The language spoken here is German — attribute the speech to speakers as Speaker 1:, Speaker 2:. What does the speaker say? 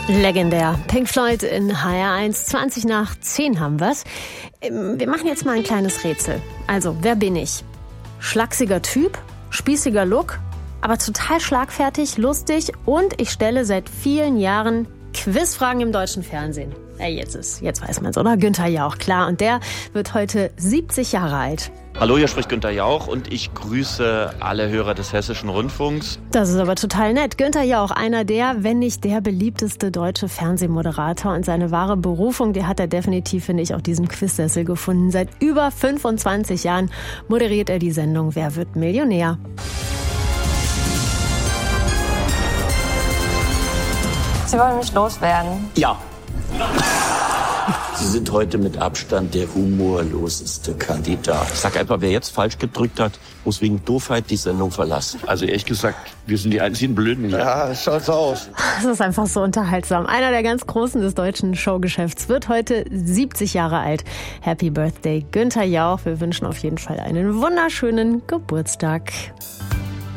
Speaker 1: Legendär. Pink Floyd in HR1, 20 nach 10 haben wir's. Wir machen jetzt mal ein kleines Rätsel. Also, wer bin ich? Schlachsiger Typ, spießiger Look, aber total schlagfertig, lustig und ich stelle seit vielen Jahren Quizfragen im deutschen Fernsehen. Jetzt weiß man's, oder? Günther Jauch, klar. Und der wird heute 70 Jahre alt.
Speaker 2: Hallo, hier spricht Günther Jauch und ich grüße alle Hörer des Hessischen Rundfunks.
Speaker 1: Das ist aber total nett. Günther Jauch, einer der, wenn nicht der beliebteste deutsche Fernsehmoderator. Und seine wahre Berufung, die hat er definitiv, finde ich, auf diesem Quizsessel gefunden. Seit über 25 Jahren moderiert er die Sendung Wer wird Millionär?
Speaker 3: Sie wollen mich loswerden?
Speaker 4: Ja. Sie sind heute mit Abstand der humorloseste Kandidat.
Speaker 5: Ich sag einfach, wer jetzt falsch gedrückt hat, muss wegen Doofheit die Sendung verlassen.
Speaker 6: Also ehrlich gesagt, wir sind die einzigen Blöden hier.
Speaker 4: Ja, schaut so aus.
Speaker 1: Das ist einfach so unterhaltsam. Einer der ganz Großen des deutschen Showgeschäfts wird heute 70 Jahre alt. Happy Birthday, Günther Jauch. Wir wünschen auf jeden Fall einen wunderschönen Geburtstag.